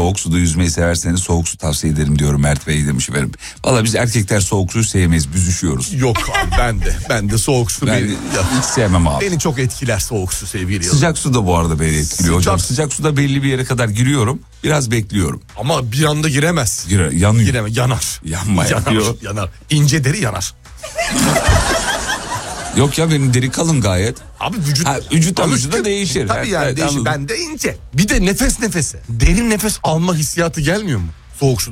soğuk suda yüzmeyi severseniz soğuk su tavsiye ederim diyorum Mert Bey demiş efendim. Valla biz erkekler soğuk suyu sevmeyiz, büzüşüyoruz. Yok abi ben de soğuk su hiç sevmem abi. Beni çok etkiler soğuk su sevgili Yıldırım. Sıcak su da bu arada beni etkiliyor hocam. Sıcak suda belli bir yere kadar giriyorum. Biraz bekliyorum. Ama bir anda giremez. Yanıyor. Yanar. Yanar. İnce deri yanar. Yok ya benim deri kalın gayet. Abi vücuda değişir. Tabii yani değişir. Ben de ince. Bir de nefes nefese. Derin nefes alma hissiyatı gelmiyor mu? Soğuk suda.